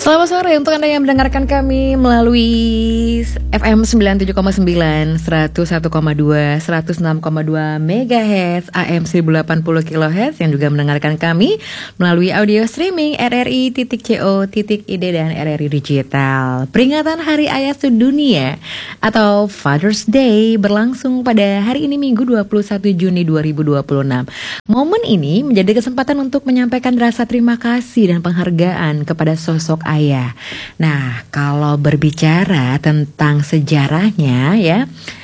Selamat sore untuk Anda yang mendengarkan kami melalui FM 97,9, 101,2, 106,2 MHz, AM 1080 kHz yang juga mendengarkan kami melalui audio streaming rri.co.id dan RRI Digital. Peringatan Hari Ayah Sedunia atau Father's Day berlangsung pada hari ini Minggu 21 Juni 2026. Momen ini menjadi kesempatan untuk menyampaikan rasa terima kasih dan penghargaan kepada sosok ayah. Nah, kalau berbicara tentang sejarahnya ya,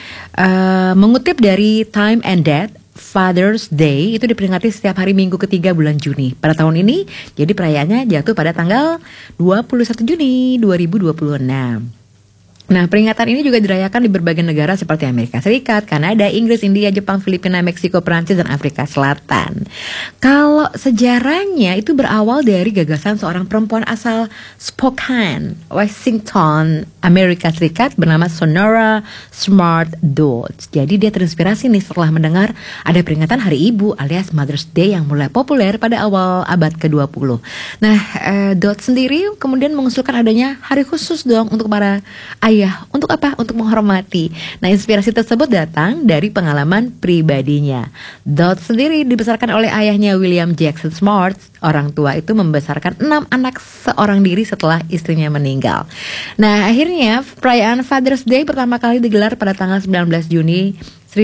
mengutip dari Time and Date, Father's Day itu diperingati setiap hari Minggu ketiga bulan Juni. Pada tahun ini, jadi perayaannya jatuh pada tanggal 21 Juni 2026. Nah, peringatan ini juga dirayakan di berbagai negara seperti Amerika Serikat, Kanada, Inggris, India, Jepang, Filipina, Meksiko, Perancis, dan Afrika Selatan. Kalau sejarahnya itu berawal dari gagasan seorang perempuan asal Spokane, Washington, Amerika Serikat bernama Sonora Smart Dodds. Jadi dia terinspirasi nih setelah mendengar ada peringatan Hari Ibu alias Mother's Day yang mulai populer pada awal abad ke-20. Nah, Dodds sendiri kemudian mengusulkan adanya hari khusus dong untuk para ayah. Untuk apa? Untuk menghormati. Nah, inspirasi tersebut datang dari pengalaman pribadinya. Dodds sendiri dibesarkan oleh ayahnya William Jackson Smart. Orang tua itu membesarkan 6 anak seorang diri setelah istrinya meninggal. Nah, akhirnya perayaan Father's Day pertama kali digelar pada tanggal 19 Juni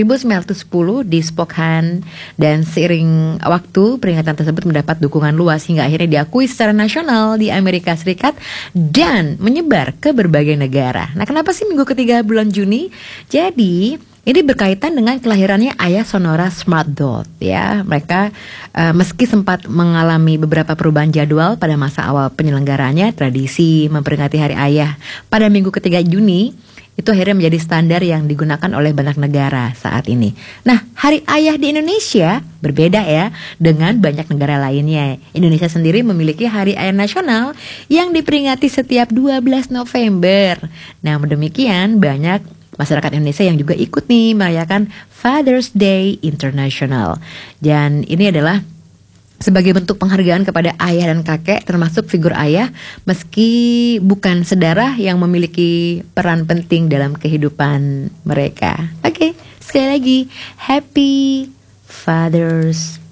1910 di Spokane, dan seiring waktu peringatan tersebut mendapat dukungan luas hingga akhirnya diakui secara nasional di Amerika Serikat dan menyebar ke berbagai negara. Nah, kenapa sih minggu ketiga bulan Juni? Jadi ini berkaitan dengan kelahirannya ayah Sonora Smart Dodds ya. Mereka meski sempat mengalami beberapa perubahan jadwal pada masa awal penyelenggaranya, tradisi memperingati Hari Ayah pada minggu ketiga Juni itu akhirnya menjadi standar yang digunakan oleh banyak negara saat ini. Nah, Hari Ayah di Indonesia berbeda ya dengan banyak negara lainnya. Indonesia sendiri memiliki Hari Ayah Nasional yang diperingati setiap 12 November. Nah, demikian banyak masyarakat Indonesia yang juga ikut nih merayakan Father's Day International. Dan ini adalah sebagai bentuk penghargaan kepada ayah dan kakek, termasuk figur ayah, meski bukan sedarah yang memiliki peran penting dalam kehidupan mereka. Oke, sekali lagi, Happy Father's